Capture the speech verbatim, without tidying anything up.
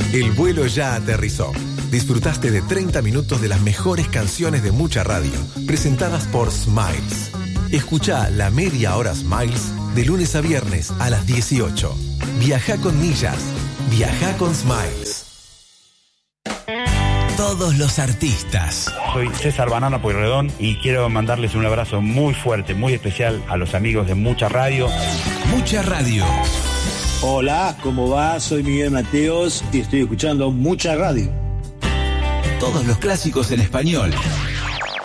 El vuelo ya aterrizó. Disfrutaste de treinta minutos de las mejores canciones de mucha radio, presentadas por Smiles. Escuchá la media hora Smiles de lunes a viernes a las dieciocho. Viajá con millas. Viajá con Smiles. Todos los artistas. Soy César Banana Pueyrredón y quiero mandarles un abrazo muy fuerte, muy especial a los amigos de Mucha Radio. Mucha Radio. Hola, ¿cómo va? Soy Miguel Mateos y estoy escuchando Mucha Radio. Todos los clásicos en español.